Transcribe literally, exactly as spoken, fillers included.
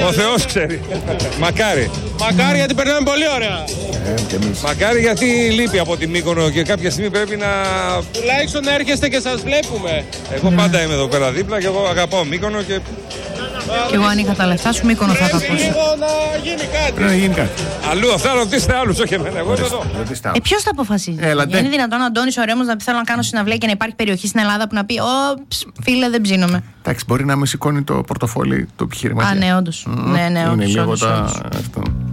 Ο Θεός ξέρει. Μακάρι. Μακάρι γιατί περνάμε πολύ ωραία. Μακάρι γιατί λείπει από τη Μύκονο και κάποια στιγμή πρέπει να... Τουλάχιστον να έρχεστε και σας βλέπουμε. Εγώ πάντα είμαι εδώ πέρα δίπλα και εγώ αγαπάω Μύκονο και... Και εγώ αν είχα τα λεφτά σου Μύκονο θα αγαπούσα. Λίγο να γίνει κάτι. Πρέπει να γίνει κάτι. Αλλού αυτά ρωτήστε άλλους, όχι εμένα. Εγώ είμαι εδώ. Ε, ποιος θα αποφασίζει? Έλατε. Είναι δυνατόν, Αντώνης ο Ρέμος, να πει θέλω να κάνω συναυλία και να υπάρχει περιοχή στην Ελλάδα που να πει Ω, ψ, φίλε, δεν ψήνομαι. Εντάξει, μπορεί να με σηκώνει το πορτοφόλι του επιχειρηματία. Α, ναι, όντως. Mm, Ναι, ναι, είναι όντως, λίγο όντως, τα... όντως. αυτό.